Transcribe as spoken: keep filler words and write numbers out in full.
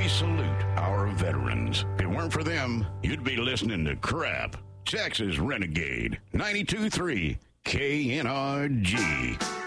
we salute our veterans. If it weren't for them, you'd be listening to crap. Texas Renegade, ninety-two point three K N R G.